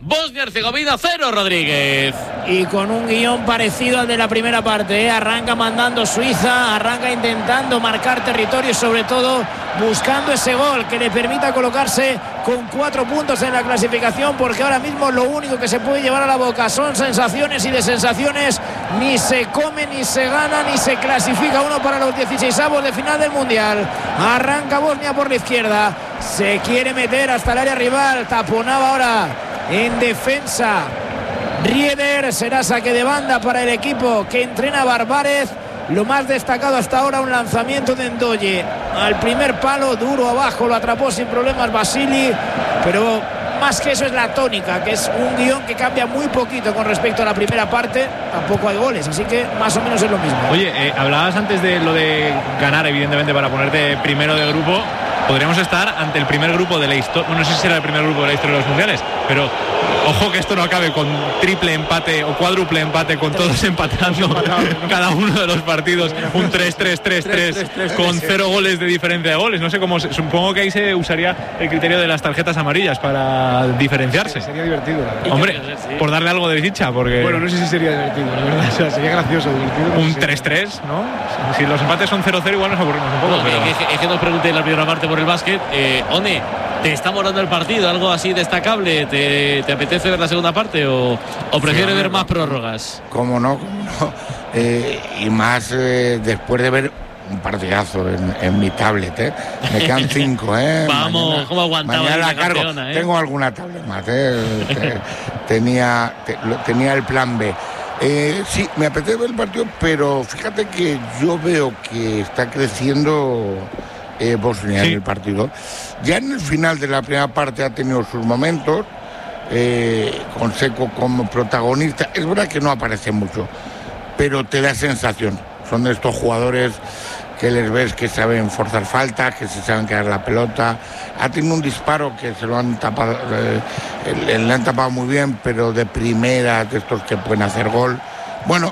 Bosnia-Herzegovina 0, Rodríguez. Y con un guión parecido al de la primera parte, arranca mandando Suiza, arranca intentando marcar territorio y sobre todo buscando ese gol que le permita colocarse con 4 puntos en la clasificación, porque ahora mismo lo único que se puede llevar a la boca son sensaciones, y de sensaciones ni se come, ni se gana, ni se clasifica uno para los 16avos de final del Mundial. Arranca Bosnia por la izquierda, se quiere meter hasta el área rival, taponaba ahora en defensa Rieder. Será saque de banda para el equipo que entrena Barbárez. Lo más destacado hasta ahora, un lanzamiento de Ndoye al primer palo, duro abajo, lo atrapó sin problemas Vasili, pero más que eso es la tónica, que es un guión que cambia muy poquito con respecto a la primera parte. Tampoco hay goles, así que más o menos es lo mismo. Oye, hablabas antes de lo de ganar, evidentemente, para ponerte primero de grupo. Podríamos estar ante el primer grupo de la historia. Bueno, no sé si será el primer grupo de la historia de los mundiales, pero ojo que esto no acabe con triple empate o cuádruple empate, con todos empatando cada uno de los partidos, un 3-3-3-3 con 0 goles de diferencia de goles. No sé cómo, supongo que ahí se usaría el criterio de las tarjetas amarillas para diferenciarse. Sí, sería divertido, la verdad. Hombre, por darle algo de dicha, porque bueno, no sé si sería divertido, la verdad. O sea, sería gracioso, divertido. Un 3-3, ¿no? Si los empates son 0-0, igual nos aburrimos un poco. No, pero... es que nos pregunté en la primera parte por el básquet. One, ¿te está molando el partido? ¿Algo así destacable? ¿Te apetece ver la segunda parte o prefieres ver más prórrogas? Cómo no. Y más después de ver un partidazo en mi tablet, Me quedan 5, Vamos, mañana, ¿cómo aguantaba mañana la cargo? campeona, Tengo alguna tablet más, tenía el plan B. Sí, me apetece ver el partido, pero fíjate que yo veo que está creciendo Bosnia en el partido. Ya en el final de la primera parte ha tenido sus momentos, con Seko como protagonista. Es verdad que no aparece mucho, pero te da sensación. Son de estos jugadores que les ves que saben forzar faltas, que se saben quedar la pelota. Ha tenido un disparo que se lo han tapado, le han tapado muy bien, pero de primera, de estos que pueden hacer gol. Bueno,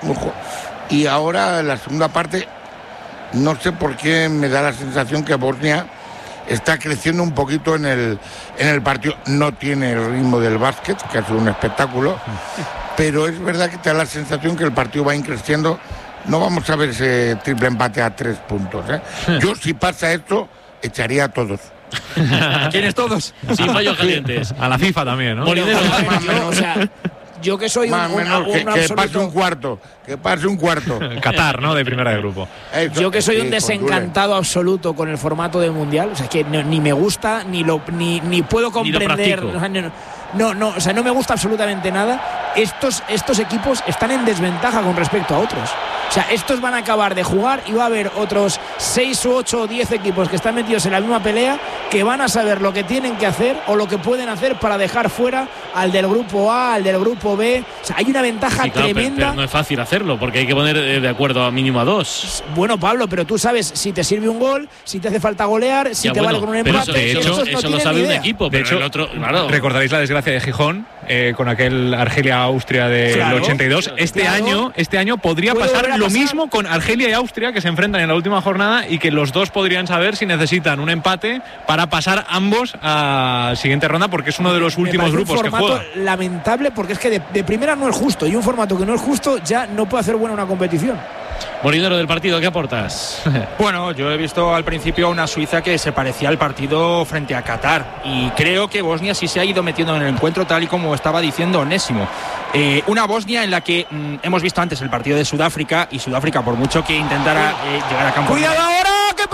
y ahora en la segunda parte, no sé por qué me da la sensación que Bosnia está creciendo un poquito en el partido. No tiene el ritmo del básquet, que ha sido un espectáculo, pero es verdad que te da la sensación que el partido va creciendo. No vamos a ver ese triple empate a 3 puntos. Yo, si pasa esto, echaría a todos. ¿Quiénes todos? Sin fallos calientes. A la FIFA también, ¿no? Molinero. Yo que soy que pase un cuarto. Que pase un cuarto. Qatar, ¿no? De primera de grupo. Yo que soy un desencantado absoluto con el formato del Mundial. O sea, que ni me gusta, ni puedo comprender. No me gusta absolutamente nada. Estos equipos están en desventaja con respecto a otros. O sea, estos van a acabar de jugar y va a haber otros 6 u 8 o 10 equipos que están metidos en la misma pelea, que van a saber lo que tienen que hacer o lo que pueden hacer para dejar fuera al del grupo A, al del grupo B. O sea, hay una ventaja tremenda. Pero no es fácil hacerlo, porque hay que poner de acuerdo a mínimo a 2. Bueno, Pablo, pero tú sabes si te sirve un gol, si te hace falta golear, si te vale con un empate. Eso lo sabe un equipo. De hecho, el otro, claro. Recordaréis la desgracia de Gijón, con aquel Argelia-Austria del 82. Este año podría pasar lo mismo con Argelia y Austria, que se enfrentan en la última jornada y que los dos podrían saber si necesitan un empate para pasar ambos a la siguiente ronda, porque es uno de los últimos grupos que juega. Un formato lamentable, porque es que de primera no es justo, y un formato que no es justo ya no puede hacer buena una competición. Molinero, del partido, ¿qué aportas? Bueno, yo he visto al principio a una Suiza que se parecía al partido frente a Qatar, y creo que Bosnia sí se ha ido metiendo en el encuentro, tal y como estaba diciendo Onésimo. Una Bosnia en la que hemos visto antes el partido de Sudáfrica, y Sudáfrica, por mucho que intentara llegar a campo... ¡Cuidado ahora! ¡Qué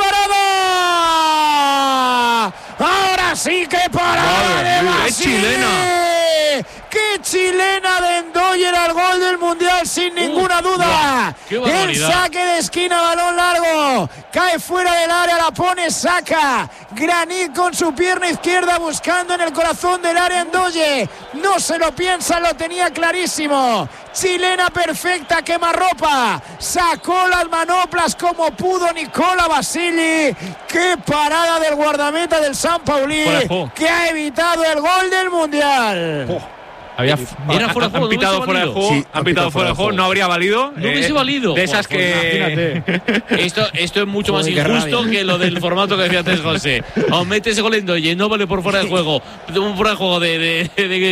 parada! ¡Ahora sí, qué parada de Vasili! ¡Qué chilena de Ndoye! Era el gol del Mundial, sin ninguna duda. El saque de esquina, balón largo, cae fuera del área, la pone, saca Granit con su pierna izquierda, buscando en el corazón del área Ndoye. No se lo piensa, lo tenía clarísimo. Chilena perfecta, quemarropa, sacó las manoplas como pudo Nicola Vasili. Qué parada del guardameta del San Pauli, que ha evitado el gol del Mundial. Han pitado fuera de juego. Sí, han pitado fuera de juego. No habría valido. No hubiese valido. De esas que. Esto es mucho más injusto que lo del formato que decía antes José. O mete ese gol en Ndoye, no vale por fuera de juego. Un fuera de juego de